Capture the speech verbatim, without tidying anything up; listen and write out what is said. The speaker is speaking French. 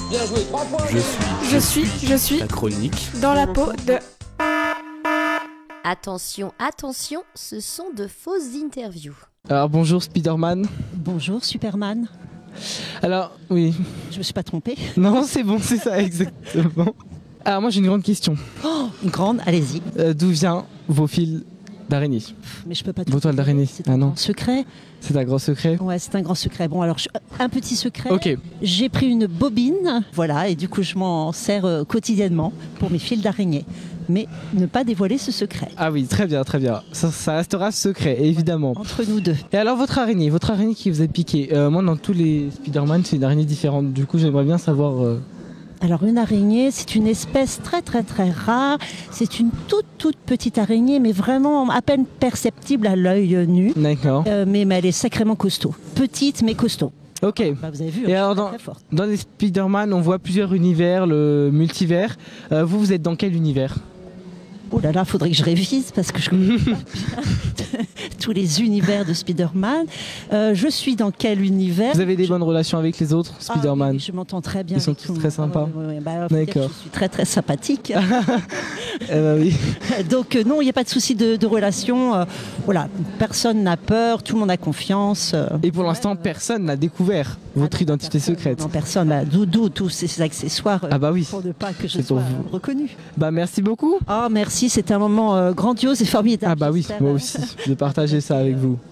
Je suis, Je suis, je suis ta chronique. dans la peau de... Attention, attention, ce sont de fausses interviews. Alors bonjour Spider-Man. Bonjour Superman. Alors oui, Je me suis pas trompée. non c'est bon, c'est ça exactement. Alors moi j'ai une grande question. Oh, une grande, allez-y. Euh, D'où viennent vos fils d'araignée? Mais je peux pas tout Vos toiles dire. d'araignée. C'est Ah un non, grand secret. c'est un grand secret. Ouais, c'est un grand secret. Bon, alors, je- un petit secret. Ok, J'ai pris une bobine, voilà, et du coup, je m'en sers euh, quotidiennement pour mes fils d'araignée. Mais ne pas dévoiler ce secret. ah oui, très bien, très bien. Ça, ça restera secret, évidemment. Entre nous deux. Et alors votre araignée, votre araignée qui vous a piqué. Euh, moi dans tous les Spider-Man c'est une araignée différente. Du coup j'aimerais bien savoir... euh, Alors, une araignée, c'est une espèce très, très, très rare. C'est une toute, toute petite araignée, mais vraiment à peine perceptible à l'œil nu. D'accord. Euh, mais, mais elle est sacrément costaud. Petite, mais costaud. Ok. Bah, vous avez vu, Et hein, alors, je suis dans- très forte. Dans les Spider-Man on voit plusieurs univers, le multivers. Euh, vous vous êtes dans quel univers? Oh là là, faudrait que je révise parce que je connais pas bien tous les univers de Spider-Man. Euh, je suis dans quel univers? Vous avez des Je- bonnes relations avec les autres Ah Spider-Man? oui, oui, je m'entends très bien. Ils sont avec tous tout le très monde. sympas. Ah ouais, ouais, ouais. Bah, faut dire que D'accord. Je suis très très sympathique. Eh ben oui. Donc euh, non, il n'y a pas de souci de, de relation. Euh, voilà, personne n'a peur, tout le monde a confiance. euh. Et pour l'instant personne n'a découvert votre Ah, identité personne, secrète. Non, personne. Bah, d'où d'où tous ces accessoires euh, Ah bah oui. pour ne pas que je C'est pour sois vous. reconnue. Bah merci beaucoup. Ah merci, c'était un moment euh, grandiose et formidable. Ah bah oui, j'espère. moi aussi, de partager ça avec vous.